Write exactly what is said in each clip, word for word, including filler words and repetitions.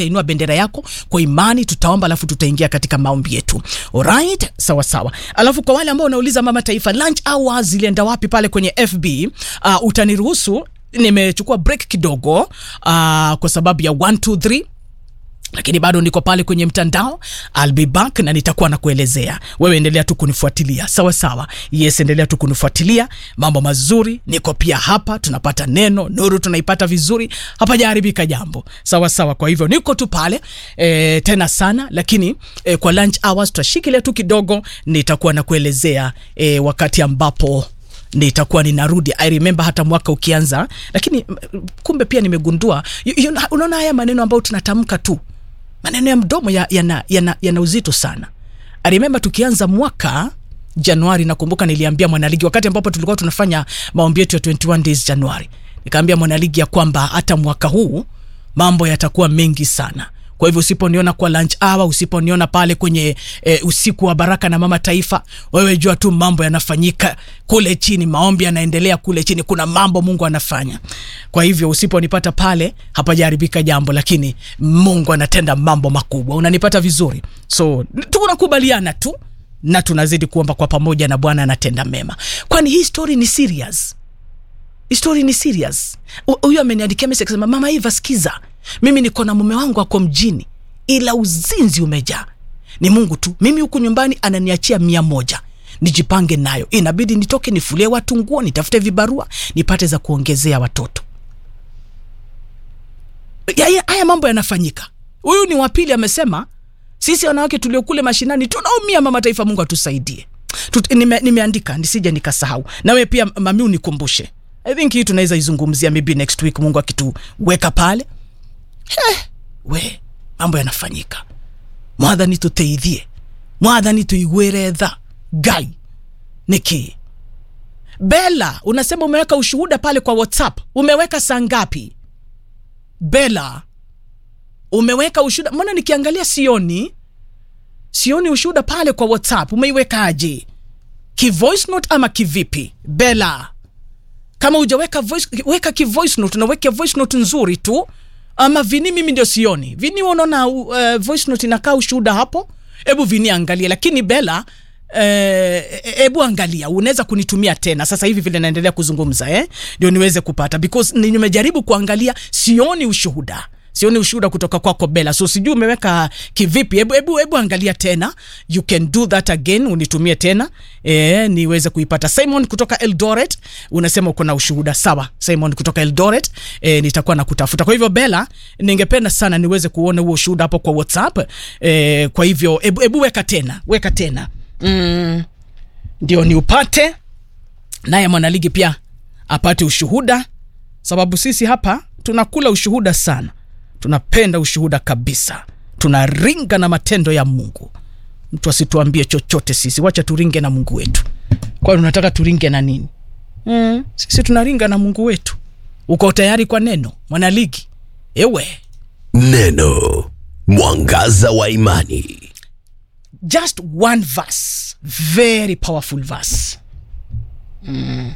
utainua bendera yako kwa imani, tutaomba alafu tutaingia katika maombi yetu. Alright, sawa sawa. Alafu kwa wale ambao wanauliza mama taifa lunch hours zilienda wapi pale kwenye F B, uh, utaniruhusu nimechukua break kidogo uh, kwa sababu ya one two three, lakini bado niko pale kwenye mtandao. I'll be back na nitakuwa na kuelezea. Wewe endelea tu kunifuatilia. Sawa sawa. Yes, endelea tu kunifuatilia. Mambo mazuri. Niko pia hapa. Tunapata neno. Nuru tunaipata vizuri. Hapa hajaharibika jambo. Sawa sawa. Kwa hivyo niko tu pale. E, tena sana. Lakini e, kwa lunch hours tutashikilia tu kidogo. Nitakuwa na kuelezea e, wakati ambapo nitakuwa ninarudi. I remember hata mwaka ukianza. Lakini kumbe pia nimegundua. Unaona haya maneno ambayo tunatamka tu, maneno ya mdomo yana yana yana ya uzito sana. I remember tukianza mwaka Januari, nakumbuka niliambia mwanaligi wakati ambapo tulikuwa tunafanya maombi yetu ya twenty-one days Januari. Nikaambia mwanaligi ya kwamba hata mwaka huu mambo yatakuwa mengi sana. Kwa hivyo usiponiona kwa lunch hour, usiponiona pale kwenye e, usiku wa baraka na mama taifa, wewe jua tu mambo yanafanyika kule chini, maombi yanaendelea kule chini, kuna mambo Mungu anafanya. Kwa hivyo usiponipata pale, hapajaharibika jambo, lakini Mungu anatenda mambo makubwa. Unanipata vizuri? So tunakubaliana tu na tunazidi kuomba kwa pamoja na Bwana anatenda mema. Kwani hii story ni serious. Hii story ni serious. Huyu ameniandikia message akisema, mama Eva sikiza, mimi niko na mume wangu ako mjini ila uzinzi umejaa. Ni Mungu tu. Mimi huku nyumbani ananiachia mia moja. Nijipange nayo. Inabidi nitoke nifulie watu nguo, nitafute vibarua, nipate za kuongezea watoto. Haya haya mambo yanafanyika. Huyu ni wapili amesema, sisi wanawake tuliokule mashinani tunaumia, mama taifa Mungu atusaidie. Tut, nime, nimeandika nisije nikasahau. Na wewe pia mami unikumbushe. I think hii tunaweza izungumzia maybe next week Mungu akituweka pale. Eh, we, mambo yanafanyika. Mwathani tuteithie. Mwathani tuigweretha. Gai. Niki. Bella, unasema umeweka ushuhuda pale kwa WhatsApp. Umeweka saa ngapi? Bella, umeweka ushuhuda. Mbona nikiangalia sioni? Sioni ushuhuda pale kwa WhatsApp. Umeiweka aje? Ki voice note ama kivipi? Bella, kama hujaweka voice, weka ki voice note. Unaweka voice note nzuri tu. Ama Vini mimi ndio sioni. Vini unaona uh, voice note inakaa ushuhuda hapo? Ebu Vini angalia. Lakini Bella, uh, ebu angalia. Unaweza kunitumia tena. Sasa hivi vile naendelea kuzungumza eh, ndio niweze kupata. Because nimejaribu kuangalia, sioni ushuhuda. Sioni ushuhuda kutoka kwako Bella. So sijui umeweka kivipi. Ebu, ebu, ebu angalia tena. You can do that again. Unitumie tena. E, niweze kuipata. Simon kutoka Eldoret. Unasema uko na ushuhuda. Sawa. Simon kutoka Eldoret. E, nitakuwa na kutafuta. Kwa hivyo Bella, ningependa sana niweze kuona huo ushuhuda hapo kwa WhatsApp. E, kwa hivyo ebu, ebu weka tena. Weka tena. Mm, ndio ni upate. Naye mwanaligi pia apate ushuhuda. Sababu sisi hapa tunakula ushuhuda sana. Tunapenda ushuhuda kabisa. Tunaringa na matendo ya Mungu. Mtu asituambie chochote sisi. Wacha turinge na Mungu wetu. Kwa unataka turinge na nini? Mm. Sisi tunaringa na Mungu wetu. Uko tayari kwa neno? Mwanaligi. Ewe. Neno. Mwangaza wa imani. Just one verse. Very powerful verse. Mm.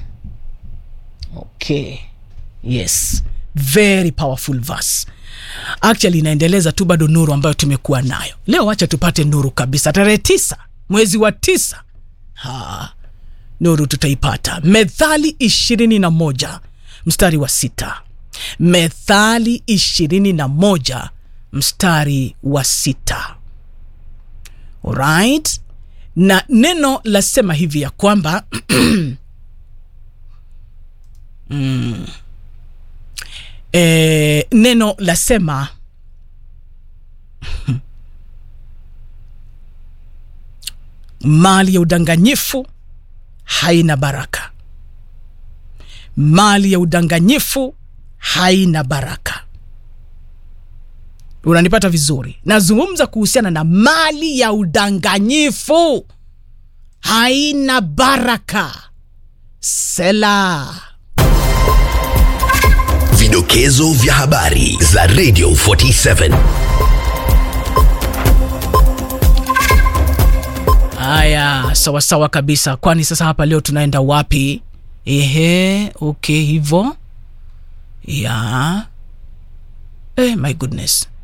Okay. Yes. Very powerful verse. Actually inaendeleza tu bado nuru ambayo tumekuwa nayo. Leo acha tupate nuru kabisa. Tarehe tisa mwezi wa tisa. Ha. Nuru tutaipata. Methali ishirini na moja mstari wa sita. Methali ishirini na moja mstari wa sita. Alright. Na neno lasema hivi ya kwamba mm. E, neno lasema mali ya udanganyifu haina baraka. Mali ya udanganyifu haina baraka. Unanipata vizuri? Nazungumza kuhusiana na mali ya udanganyifu haina baraka. Sela. Vidokezo vya habari za Radio forty-seven. Aya, sawa sawa kabisa. Kwani sasa hapa leo tunaenda wapi? Ehe, okay hivyo. Ya. Eh, my goodness.